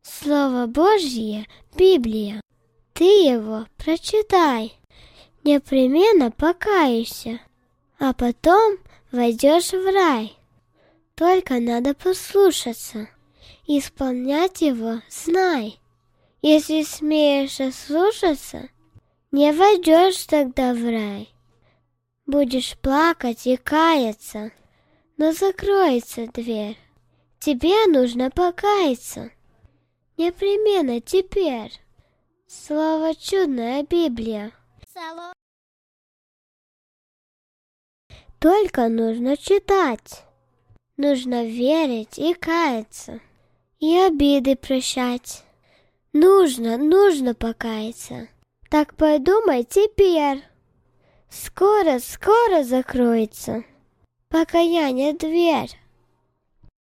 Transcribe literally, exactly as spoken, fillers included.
Слово Божье — Библия. Ты его прочитай, непременно покаешься, а потом войдешь в рай. Только надо послушаться, исполнять его знай. Если смеешь ослушаться, не войдешь тогда в рай. Будешь плакать и каяться, но закроется дверь. Тебе нужно покаяться, непременно теперь. Слово чудная Библия. Только нужно читать, нужно верить и каяться, и обиды прощать. Нужно, нужно покаяться. Так подумай теперь. Скоро, скоро закроется покаяние дверь.